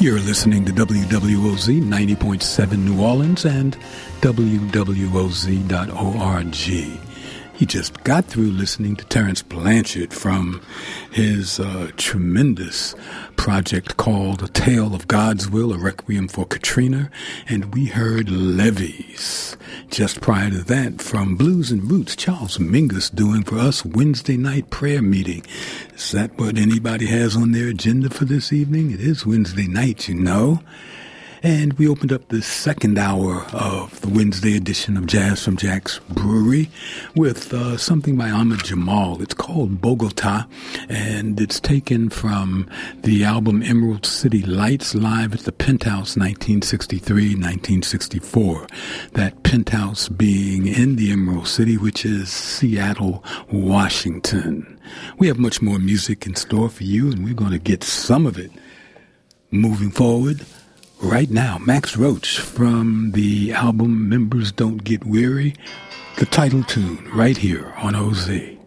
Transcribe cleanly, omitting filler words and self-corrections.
You're listening to WWOZ 90.7 New Orleans and WWOZ.org. You just got through listening to Terence Blanchard from his tremendous project called A Tale of God's Will, A Requiem for Katrina, and we heard Levees. Just prior to that, from Blues and Roots, Charles Mingus doing for us Wednesday night prayer meeting. Is that what anybody has on their agenda for this evening? It is Wednesday night, you know. And we opened up the second hour of the Wednesday edition of Jazz from Jack's Brewery with something by Ahmad Jamal. It's called Bogota, and it's taken from the album Emerald City Lights live at the Penthouse 1963-1964. That Penthouse being in the Emerald City, which is Seattle, Washington. We have much more music in store for you, and we're going to get some of it moving forward. Right now, Max Roach from the album Members Don't Get Weary, the title tune right here on OZ.